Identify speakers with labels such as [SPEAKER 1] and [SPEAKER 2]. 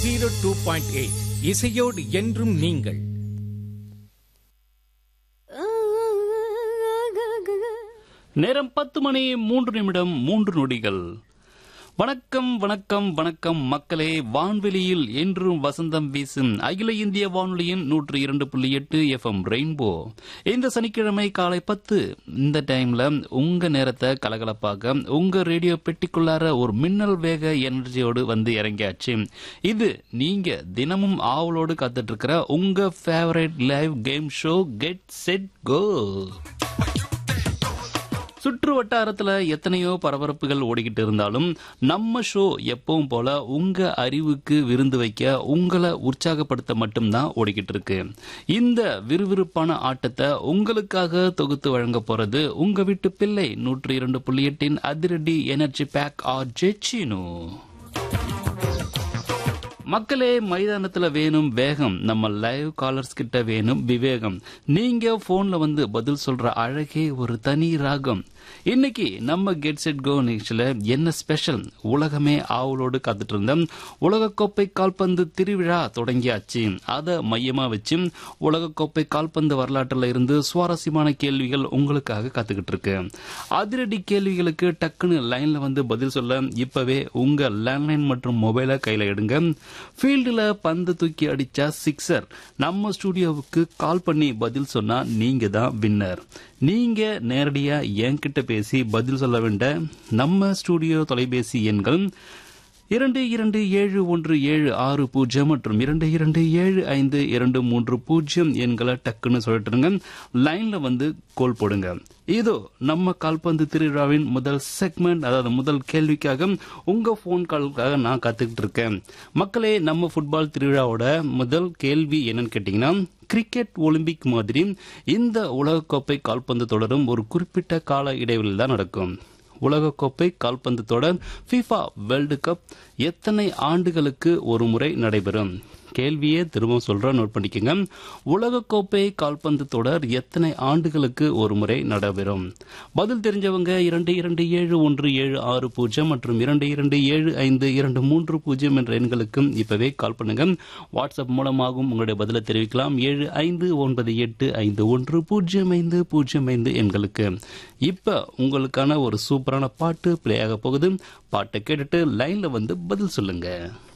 [SPEAKER 1] 102.8 இசையோடு என்றும் நீங்கள்.
[SPEAKER 2] நேரம் 10:03 வணக்கம் வணக்கம் வணக்கம் மக்களே. வான்வெளியில் என்றும் வசந்தம் வீசும் அகில இந்திய வானொலியின் 102.8 FM ரெயின்போ. இந்த சனிக்கிழமை காலை 10 இந்த டைம்ல உங்க நேரத்தை கலகலப்பாக உங்க ரேடியோ பெட்டிக்குள்ளார ஒரு மின்னல் வேக எனர்ஜியோடு வந்து இறங்கியாச்சு. இது நீங்க தினமும் ஆவலோடு காத்துட்டு இருக்கிற உங்க favourite live game show get set go. சுற்று வட்டாரத்துல எத்தனையோ பரபரப்புகள் ஓடிக்கிட்டு இருந்தாலும் நம்ம ஷோ எப்பவும் போல உங்க அறிவுக்கு விருந்து வைக்க, உங்களை உற்சாகப்படுத்த மட்டும்தான் ஓடிக்கிட்டு இருக்கு. இந்த விறுவிறுப்பான ஆட்டத்தை உங்களுக்காக தொகுத்து வழங்க போறது உங்க வீட்டு பிள்ளை 102.8 அதிரடி எனர்ஜி பேக் ஜெச்சினு. மக்களே, மைதானத்துல வேணும் வேகம், நம்ம லைவ் காலர்ஸ் கிட்ட வேணும் விவேகம். நீங்க போன்ல வந்து பதில் சொல்ற அழகே ஒரு தனி ராகம். இன்னைக்கு நம்ம கெட் செட் கோ நிகழ்ச்சியில என்ன ஸ்பெஷல்? உலகமே ஆவலோடு காத்துட்டு இருந்த உலகக்கோப்பை கால்பந்து திருவிழா தொடங்கியாச்சு. அதை மையமா வச்சு உலகக்கோப்பை கால்பந்து வரலாற்றுல இருந்து சுவாரஸ்யமான கேள்விகள் உங்களுக்காக காத்துக்கிட்டு இருக்கு. அதிரடி கேள்விகளுக்கு டக்குன்னு லைன்ல வந்து பதில் சொல்ல இப்பவே உங்க லேண்ட்லைன் மற்றும் மொபைலை கையில எடுங்க. ஃபீல்டுல பந்து தூக்கி அடிச்சா சிக்ஸர். நம்ம ஸ்டுடியோவுக்கு கால் பண்ணி பதில் சொன்னா நீங்க தான் வின்னர். நீங்க நேரடியா என்கிட்ட பேசி பதில் சொல்ல வேண்டிய நம்ம ஸ்டுடியோ தொலைபேசி எண்கள் 227176 மற்றும் 227523 எண்களை டக்குன்னு சொல்லிட்டுருங்க. லைன்ல வந்து கோல் போடுங்க. இதோ நம்ம கால்பந்து திருவிழாவின் முதல் செக்மெண்ட், அதாவது முதல் கேள்விக்காக உங்க போன் காலுக்காக நான் காத்துக்கிட்டு இருக்கேன். மக்களே, நம்ம ஃபுட்பால் திருவிழாவோட முதல் கேள்வி என்னன்னு கேட்டீங்கன்னா, கிரிக்கெட் ஒலிம்பிக் மாதிரி இந்த உலகக்கோப்பை கால்பந்து தொடரும் ஒரு குறிப்பிட்ட கால இடைவெளியில் தான் நடக்கும். உலகக்கோப்பை கால்பந்து தொடர் FIFA வேர்ல்டு கப் எத்தனை ஆண்டுகளுக்கு ஒரு முறை நடைபெறும்? கேள்வியே திரும்ப சொல்றேன், நோட் பண்ணிக்கோங்க. உலகக்கோப்பை கால்பந்து தொடர் எத்தனை ஆண்டுகளுக்கு ஒரு முறை நடைபெறும்? பதில் தெரிஞ்சவங்க 227176 மற்றும் 227523 என்ற எண்களுக்கு இப்பவே கால் பண்ணுங்க. வாட்ஸ்அப் மூலமாகவும் உங்களுடைய பதிலை தெரிவிக்கலாம். 7598510505 எண்களுக்கு. இப்ப உங்களுக்கான ஒரு சூப்பரான பாட்டு பிளே ஆக போகுது. பாட்டை கேட்டுட்டு லைன்ல வந்து பதில் சொல்லுங்க.